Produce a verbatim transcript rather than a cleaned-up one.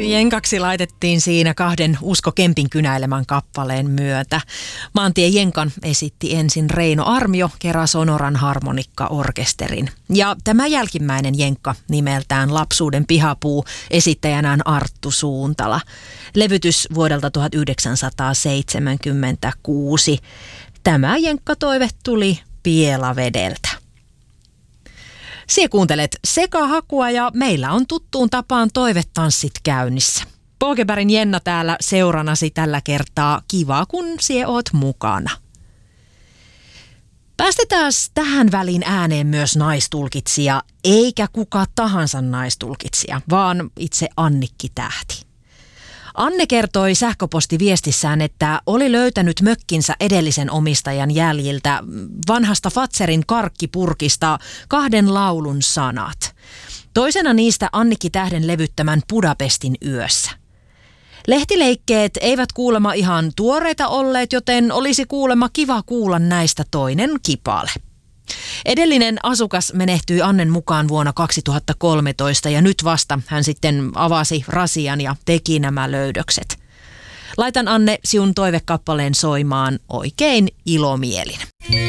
Jenkaksi laitettiin siinä kahden Usko Kempin kynäilemän kappaleen myötä. Maantie Jenkan esitti ensin Reino Armio Kera Sonoran harmonikkaorkesterin. Ja tämä jälkimmäinen jenkka nimeltään Lapsuuden pihapuu, esittäjänään Arttu Suuntala. Levytys vuodelta tuhatyhdeksänsataaseitsemänkymmentäkuusi. Tämä jenkkatoive tuli Pielavedeltä. Sie kuuntelet Sekahakua ja meillä on tuttuun tapaan toivetanssit käynnissä. Pågebergin Jenna täällä seuranasi tällä kertaa. Kiva, kun sie oot mukana. Päästetään tähän väliin ääneen myös naistulkitsija, eikä kuka tahansa naistulkitsija, vaan itse Annikki Tähti. Anne kertoi sähköpostiviestissään, että oli löytänyt mökkinsä edellisen omistajan jäljiltä vanhasta Fatserin karkkipurkista kahden laulun sanat. Toisena niistä Annikki Tähden levyttämän Budapestin yössä. Lehtileikkeet eivät kuulemma ihan tuoreita olleet, joten olisi kuulemma kiva kuulla näistä toinen kipale. Edellinen asukas menehtyi Annen mukaan vuonna kaksituhattakolmetoista ja nyt vasta hän sitten avasi rasian ja teki nämä löydökset. Laitan Anne sinun toivekappaleen soimaan oikein ilomielin.